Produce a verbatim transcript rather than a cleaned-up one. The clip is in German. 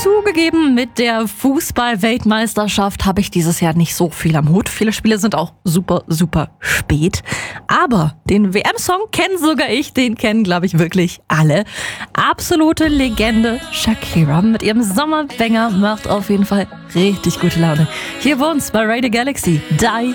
Zugegeben, mit der Fußball-Weltmeisterschaft habe ich dieses Jahr nicht so viel am Hut. Viele Spiele sind auch super, super spät. Aber den W M-Song kenne sogar ich, den kennen, glaube ich, wirklich alle. Absolute Legende Shakira mit ihrem Sommerbanger macht auf jeden Fall richtig gute Laune. Hier bei uns bei Radio Galaxy, Die